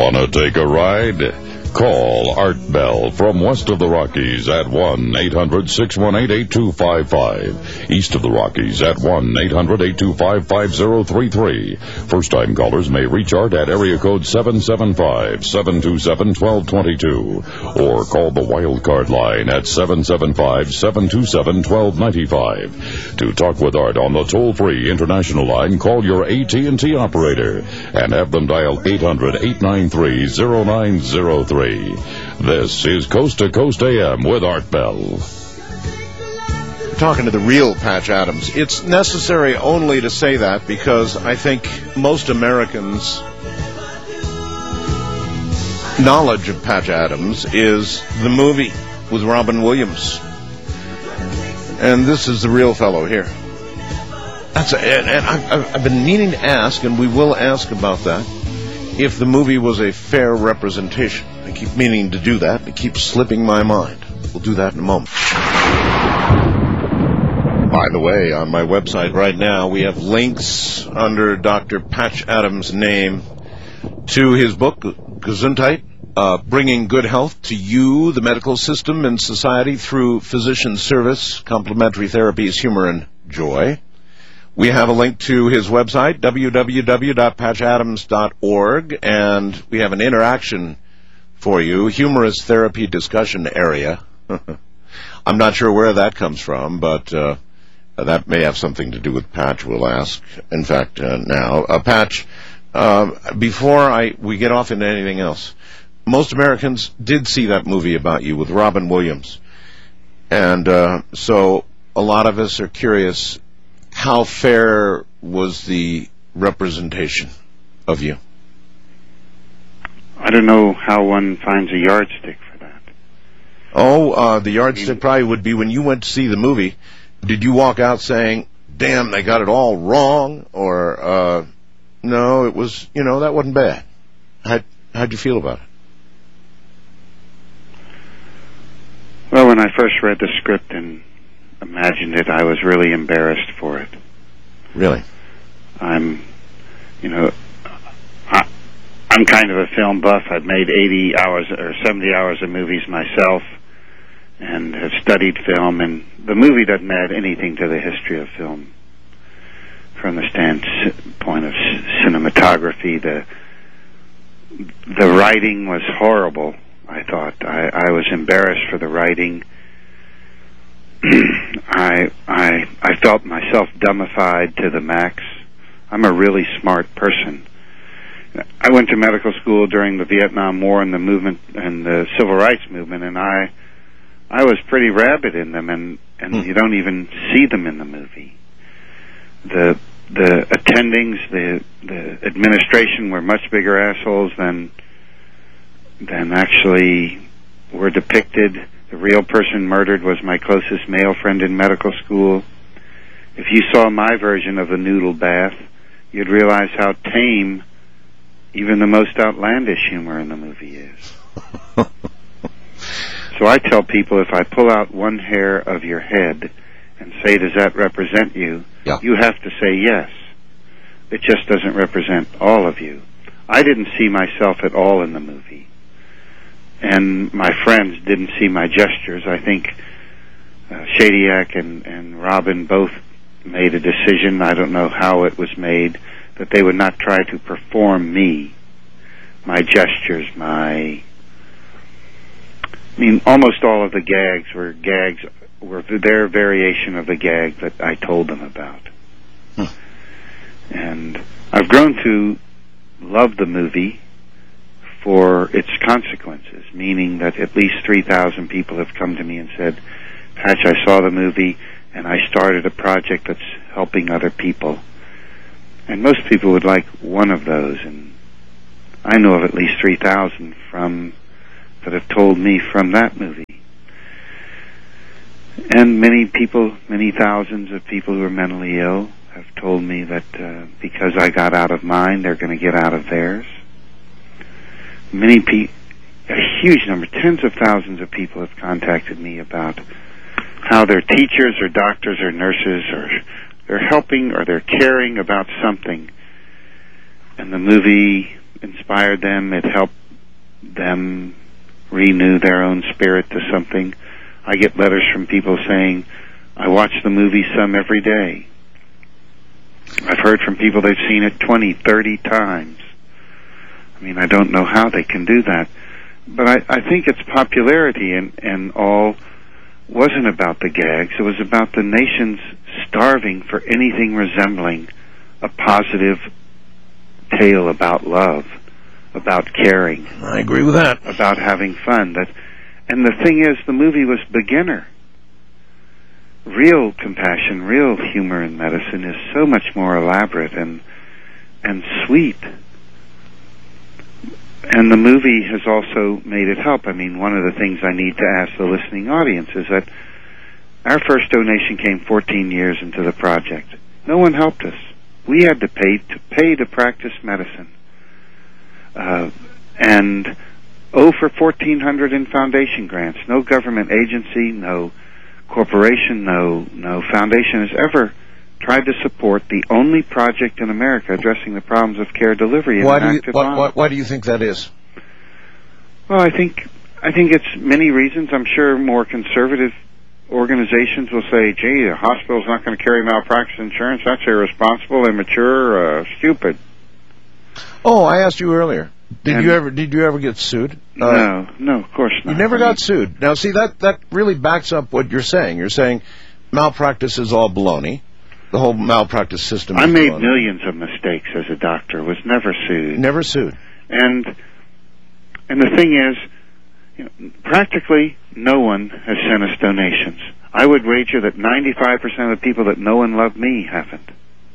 Wanna take a ride? Call Art Bell from west of the Rockies at 1-800-618-8255. East of the Rockies at 1-800-825-5033. First-time callers may reach Art at area code 775-727-1222 or call the wildcard line at 775-727-1295. To talk with Art on the toll-free international line, call your AT&T operator and have them dial 800-893-0903. This is Coast to Coast AM with Art Bell. Talking to the real Patch Adams. It's necessary only to say that because I think most Americans' knowledge of Patch Adams is the movie with Robin Williams. And this is the real fellow here. I've been meaning to ask, and we will ask about that, if the movie was a fair representation. I keep meaning to do that. It keeps slipping my mind. We'll do that in a moment. By the way, on my website right now, we have links under Dr. Patch Adams' name to his book, Gesundheit, Bringing Good Health to You, the Medical System, and Society Through Physician Service, Complementary Therapies, Humor, and Joy. We have a link to his website, www.patchadams.org, and we have an interaction for you, humorous therapy discussion area. I'm not sure where that comes from, but that may have something to do with Patch, we'll ask. In fact, now. Patch, before we get off into anything else, most Americans did see that movie about you with Robin Williams. And so a lot of us are curious, how fair was the representation of you? I don't know how one finds a yardstick for that. Oh, the yardstick probably would be when you went to see the movie. Did you walk out saying, damn, they got it all wrong? Or, no, it was, that wasn't bad. How'd you feel about it? Well, when I first read the script and imagined it, I was really embarrassed for it. Really? I'm kind of a film buff. I've made 80 hours or 70 hours of movies myself and have studied film, and the movie doesn't add anything to the history of film from the standpoint of cinematography. The writing was horrible, I thought. I was embarrassed for the writing. I felt myself dumbified to the max. I'm a really smart person. I went to medical school during the Vietnam War and the movement and the civil rights movement, and I was pretty rabid in them, and you don't even see them in the movie. The attendings, the administration were much bigger assholes than actually were depicted. The real person murdered was my closest male friend in medical school. If you saw my version of the noodle bath, you'd realize how tame even the most outlandish humor in the movie is. So I tell people, if I pull out one hair of your head and say, does that represent you? Yeah. You have to say yes. It just doesn't represent all of you. I didn't see myself at all in the movie. And my friends didn't see my gestures. I think Shadyac and Robin both made a decision, I don't know how it was made, that they would not try to perform me, my gestures, almost all of the gags were their variation of the gag that I told them about. And I've grown to love the movie for its consequences, meaning that at least 3,000 people have come to me and said, Patch, I saw the movie and I started a project that's helping other people. And most people would like one of those, and I know of at least 3,000 that have told me from that movie. And many thousands of people who are mentally ill have told me that because I got out of mine, they're going to get out of theirs. A huge number, tens of thousands of people have contacted me about how their teachers or doctors or nurses or they're helping or they're caring about something, and the movie inspired them. It helped them renew their own spirit to something. I get letters from people saying, I watch the movie some every day. I've heard from people they've seen it 20, 30 times. I mean, I don't know how they can do that. But I think its popularity and all wasn't about the gags. It was about the nations starving for anything resembling a positive tale about love, about caring. I agree with that. About having fun. And the thing is, the movie was beginner. Real compassion, real humor in medicine is so much more elaborate and sweet. And the movie has also made it help. I mean, one of the things I need to ask the listening audience is that our first donation came 14 years into the project. No one helped us. We had to pay to practice medicine. And for 1,400 in foundation grants. No government agency, no corporation, no foundation has ever tried to support the only project in America addressing the problems of care delivery. Why do you think that is? Well, I think it's many reasons. I'm sure more conservative organizations will say, gee, the hospital's not going to carry malpractice insurance. That's irresponsible, immature, stupid. Oh, I asked you earlier. Did you ever get sued? No, of course not. You never got sued. Now, see, that really backs up what you're saying. You're saying malpractice is all baloney. The whole malpractice system is I made baloney. Millions of mistakes as a doctor. Was never sued. Never sued. And the thing is, practically no one has sent us donations. I would wager that 95% of the people that know and love me haven't.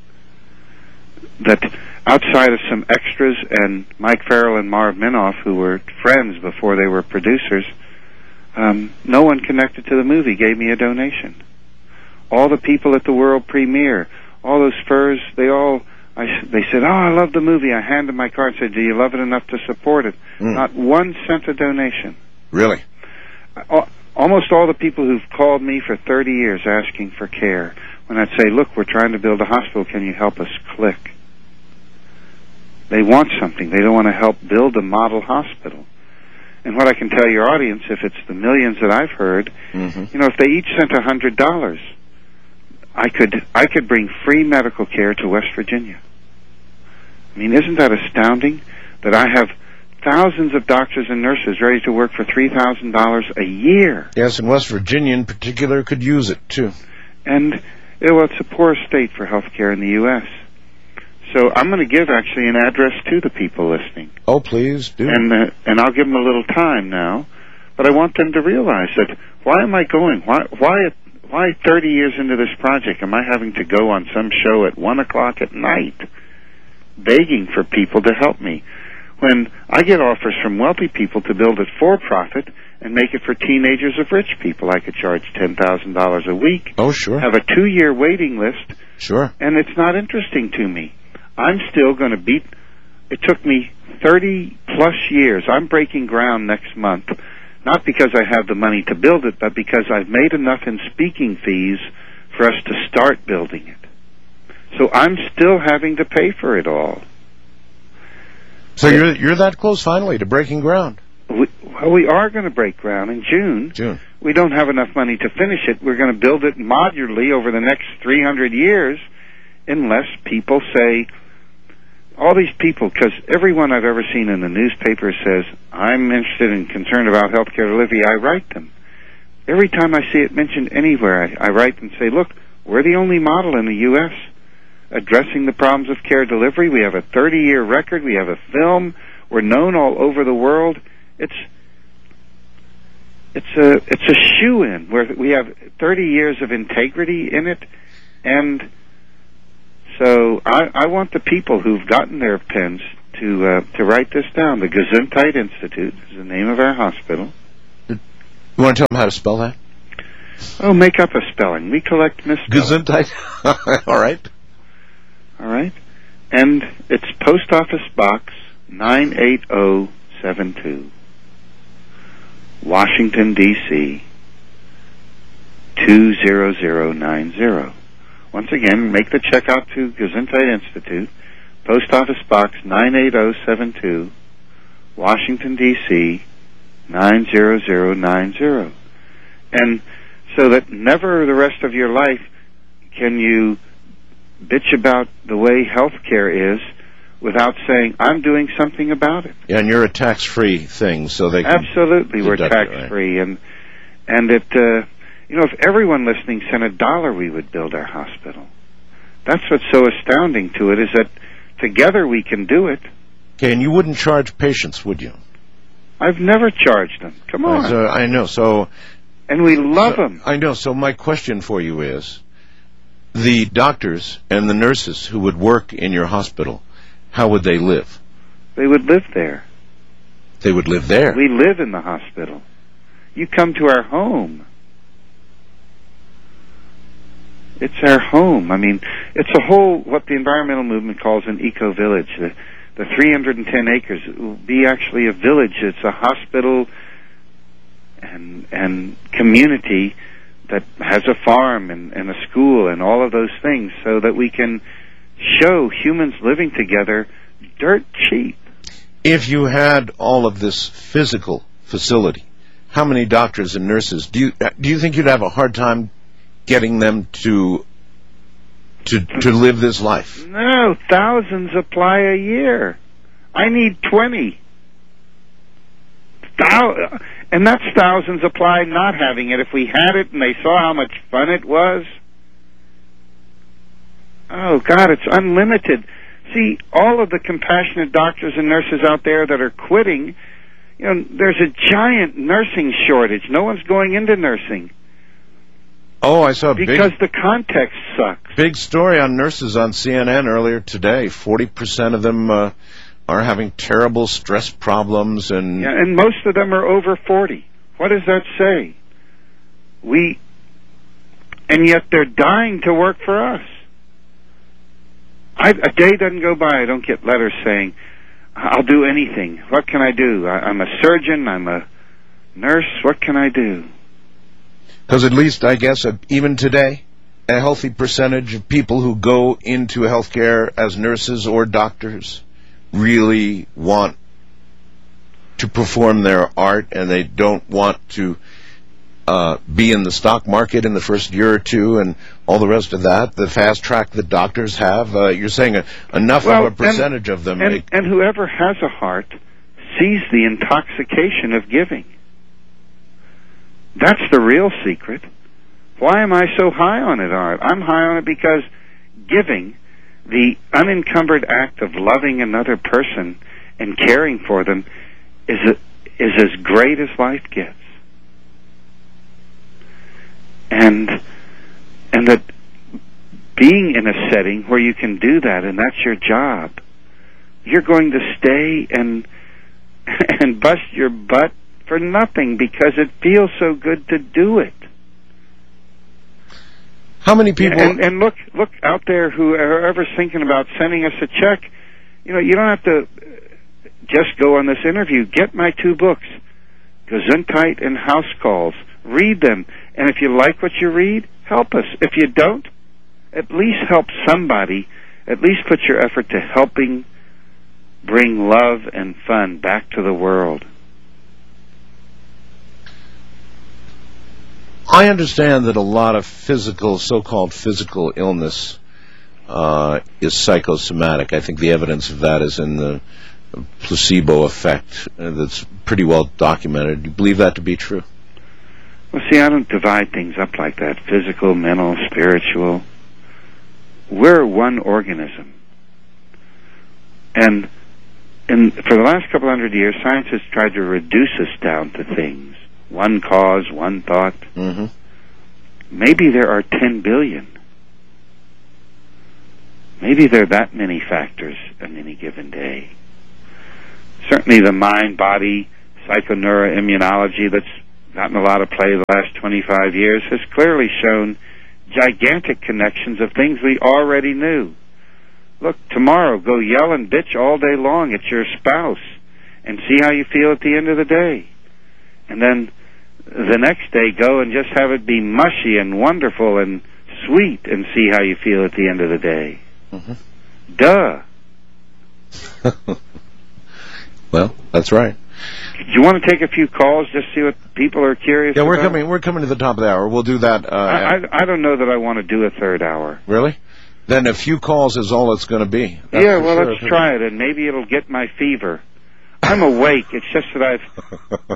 That outside of some extras and Mike Farrell and Marv Minoff, who were friends before they were producers, no one connected to the movie gave me a donation. All the people at the world premiere, all those furs, they said, oh, I love the movie. I handed my card and said, do you love it enough to support it? Not one sent a donation. Really? Almost all the people who've called me for 30 years asking for care, when I'd say, look, we're trying to build a hospital, can you help us? Click. They want something. They don't want to help build a model hospital. And what I can tell your audience, if it's the millions that I've heard, if they each sent $100, I could bring free medical care to West Virginia. I mean, isn't that astounding? That I have thousands of doctors and nurses ready to work for $3,000 a year. Yes, and West Virginia in particular could use it, too. And it's a poor state for health care in the U.S. So I'm going to give, actually, an address to the people listening. Oh, please do. And I'll give them a little time now. But I want them to realize that, why am I going? Why 30 years into this project am I having to go on some show at 1 o'clock at night begging for people to help me, when I get offers from wealthy people to build it for profit and make it for teenagers of rich people? I could charge $10,000 a week. Oh, sure. Have a 2-year waiting list. Sure. And it's not interesting to me. I'm still going to beat... It took me 30-plus years. I'm breaking ground next month, not because I have the money to build it, but because I've made enough in speaking fees for us to start building it. So I'm still having to pay for it all. So you're that close, finally, to breaking ground. We are going to break ground in June. We don't have enough money to finish it. We're going to build it modularly over the next 300 years, unless people say... All these people, because everyone I've ever seen in the newspaper says, I'm interested and concerned about healthcare delivery, I write them. Every time I see it mentioned anywhere, I write and say, look, we're the only model in the U.S. addressing the problems of care delivery. We have a 30-year record. We have a film. We're known all over the world. It's a shoe-in where we have 30 years of integrity in it. And so I want the people who've gotten their pens to write this down. The Gesundheit Institute is the name of our hospital. You want to tell them how to spell that? Oh, make up a spelling. We collect misspellings. Gesundheit. All right. All right. And it's Post Office Box 98072, Washington, D.C. 20090. Once again, make the check out to Gesundheit Institute, Post Office Box 98072, Washington, D.C., 90090. And so that never the rest of your life can you bitch about the way health care is without saying, I'm doing something about it. Yeah, and you're a tax-free thing, so they can... Absolutely, we're tax-free. Right? And it, if everyone listening sent $1, we would build our hospital. That's what's so astounding to it, is that together we can do it. Okay, and you wouldn't charge patients, would you? I've never charged them. Come on. I know, so... And we love them. I know, so my question for you is, the doctors and the nurses who would work in your hospital, how would they live? They would live there. They would live there? We live in the hospital. You come to our home. It's our home. I mean, it's a whole, what the environmental movement calls an eco-village. The 310 acres will be actually a village. It's a hospital and community that has a farm and a school and all of those things, so that we can show humans living together dirt cheap. If you had all of this physical facility, how many doctors and nurses do you think you'd have a hard time getting them to live this life? No, thousands apply a year. I need 20. And that's thousands apply not having it. If we had it and they saw how much fun it was, oh, God, it's unlimited. See, all of the compassionate doctors and nurses out there that are quitting, there's a giant nursing shortage. No one's going into nursing. Oh, I saw because the context sucks. Big story on nurses on CNN earlier today. 40% of them are having terrible stress problems, and most of them are over 40. What does that say? And yet they're dying to work for us. A day doesn't go by I don't get letters saying, I'll do anything. What can I do? I'm a surgeon. I'm a nurse. What can I do? Because at least, I guess, even today, a healthy percentage of people who go into healthcare as nurses or doctors really want to perform their art, and they don't want to be in the stock market in the first year or two and all the rest of that, the fast track that doctors have. You're saying enough of a percentage of them. And whoever has a heart sees the intoxication of giving. That's the real secret. Why am I so high on it, Art? I'm high on it because giving, the unencumbered act of loving another person and caring for them, is as great as life gets. And that being in a setting where you can do that, and that's your job, you're going to stay and bust your butt for nothing because it feels so good to do it. How many people... And look out there, whoever's thinking about sending us a check, you don't have to just go on this interview. Get my 2 books, Gesundheit and House Calls. Read them. And if you like what you read, help us. If you don't, at least help somebody. At least put your effort to helping bring love and fun back to the world. I understand that a lot of so-called physical illness is psychosomatic. I think the evidence of that is in the placebo effect that's pretty well documented. Do you believe that to be true? Well, see, I don't divide things up like that. Physical, mental, spiritual. We're one organism. And for the last couple hundred years, science has tried to reduce us down to things. One cause, one thought. Mm-hmm. Maybe there are 10 billion. Maybe there are that many factors on any given day. Certainly the mind-body psychoneuroimmunology that's gotten a lot of play the last 25 years has clearly shown gigantic connections of things we already knew. Look, tomorrow, go yell and bitch all day long at your spouse and see how you feel at the end of the day. And then the next day, go and just have it be mushy and wonderful and sweet and see how you feel at the end of the day. Mm-hmm. Duh. Well, that's right. Do you want to take a few calls, just see what people are curious Yeah, about? we're coming to the top of the hour. We'll do that. I don't know that I want to do a third hour. Really? Then a few calls is all it's going to be. Yeah, well, let's try it, and maybe it'll get my fever. I'm awake. It's just that I've,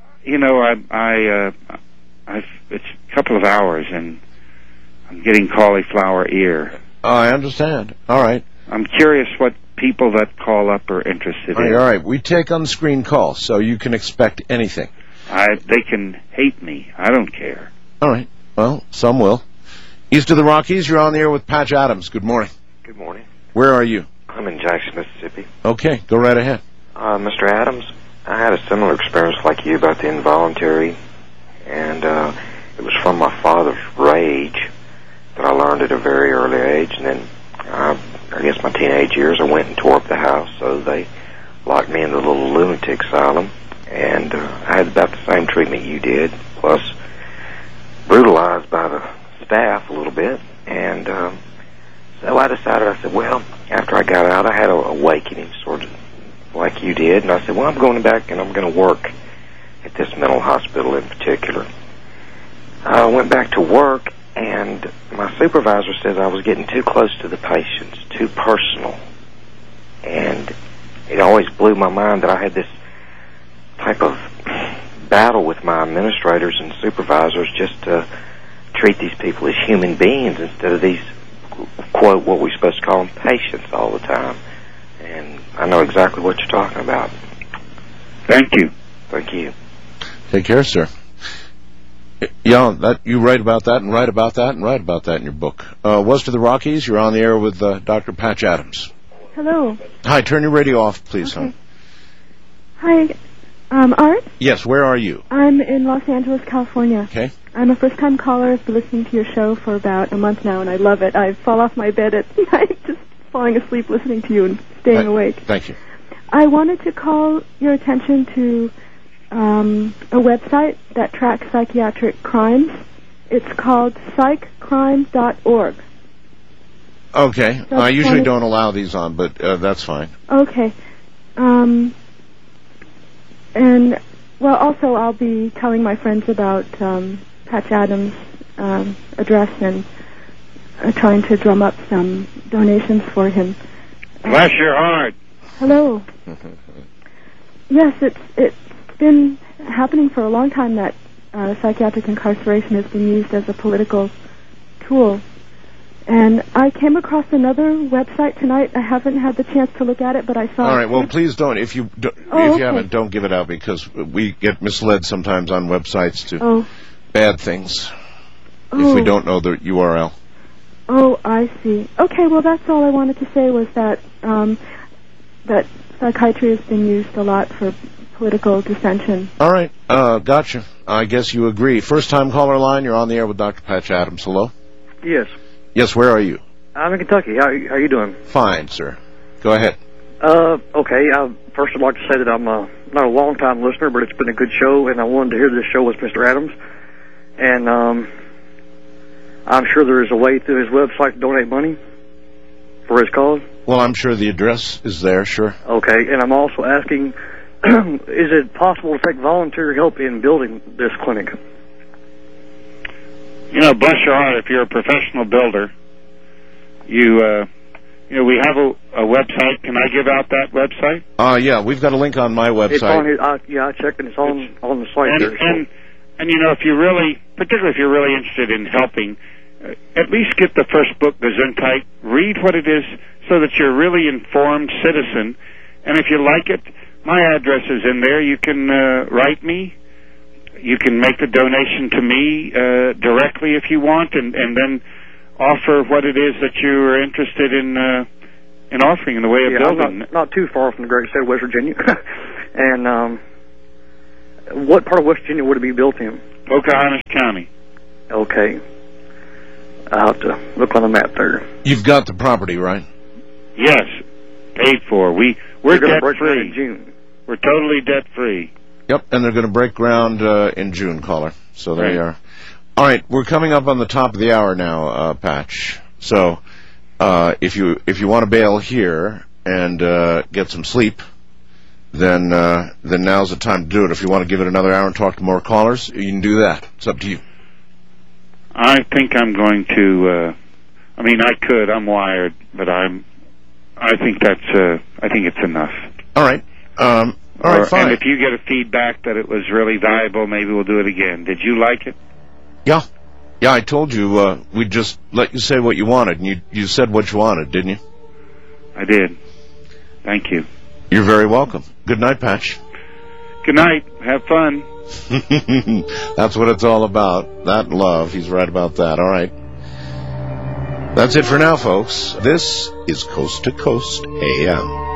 it's a couple of hours, and I'm getting cauliflower ear. I understand. All right. I'm curious what people that call up are interested in. All right. We take on-screen calls, so you can expect anything. They can hate me. I don't care. All right. Well, some will. East of the Rockies, you're on the air with Patch Adams. Good morning. Good morning. Where are you? I'm in Jackson, Mississippi. Okay, go right ahead. Mr. Adams, I had a similar experience like you about the involuntary, and it was from my father's rage that I learned at a very early age, and then I guess my teenage years I went and tore up the house, so they locked me in the little lunatic asylum, and I had about the same treatment you did, plus brutalized by the staff a little bit, and so I decided, I said, well, after I got out, I had an awakening, sort of like you did, and I said, well, I'm going back and I'm going to work at this mental hospital in particular. I went back to work, and my supervisor says I was getting too close to the patients, too personal, and it always blew my mind that I had this type of battle with my administrators and supervisors just to treat these people as human beings instead of these, quote, what we're supposed to call them, patients all the time. And I know exactly what you're talking about. Thank you. Thank you. Take care, sir. Yeah, you write about that and write about that and write about that in your book. West of the Rockies, you're on the air with Dr. Patch Adams. Hello. Hi, turn your radio off, please, Okay. hon. Hi, Art? Yes, where are you? I'm in Los Angeles, California. Okay. I'm a first-time caller. I've been listening to your show for about a month now, and I love it. I fall off my bed at night just falling asleep listening to you and staying awake. Thank you. I wanted to call your attention to a website that tracks psychiatric crimes. It's called psychcrime.org. Okay. I usually don't allow these on, but that's fine. Okay. And, well, also I'll be telling my friends about Patch Adams' address and trying to drum up some donations for him. Bless your heart. Hello. Yes, it's been happening for a long time that psychiatric incarceration has been used as a political tool. And I came across another website tonight. I haven't had the chance to look at it, but I saw. All right. Well, please don't. If you haven't, don't give it out because we get misled sometimes on websites to bad things if we don't know the URL. Oh, I see. Okay. Well, that's all I wanted to say was that that psychiatry has been used a lot for political dissension. All right. Gotcha. I guess you agree. First-time caller line. You're on the air with Dr. Patch Adams. Hello. Yes. Yes, where are you? I'm in Kentucky. How are you doing? Fine, sir. Go ahead. Okay. First, I'd like to say that I'm not a long-time listener, but it's been a good show, and I wanted to hear this show with Mr. Adams. And I'm sure there is a way through his website to donate money for his cause. Well, I'm sure the address is there, sure. Okay. And I'm also asking, is it possible to take volunteer help in building this clinic? You know, bless your heart, if you're a professional builder, we have a website. Can I give out that website? Yeah, we've got a link on my website. It's on his, I checked, and it's on the site And you know, if you're really, particularly if you're really interested in helping, at least get the first book, Gesundheit, read what it is so that you're a really informed citizen. And if you like it, my address is in there. You can write me. You can make the donation to me directly if you want, and then offer what it is that you are interested in offering in the way of building. I'm not too far from the great state of West Virginia. And what part of West Virginia would it be built in? Pocahontas County. Okay. I'll have to look on the map there. You've got the property, right? Yes. Paid for. We're debt-free. In June. We're totally debt-free. Yep, and they're going to break ground in June, caller. So there you are. All right, we're coming up on the top of the hour now, Patch. So if you want to bail here and get some sleep, then now's the time to do it. If you want to give it another hour and talk to more callers, you can do that. It's up to you. I think I'm going to. I could. I'm wired, but I think it's enough. All right. All right. Fine. And if you get a feedback that it was really valuable, maybe we'll do it again. Did you like it? Yeah. Yeah. I told you we'd just let you say what you wanted, and you said what you wanted, didn't you? I did. Thank you. You're very welcome. Good night, Patch. Good night. Have fun. That's what it's all about. That and love. He's right about that. All right. That's it for now, folks. This is Coast to Coast AM.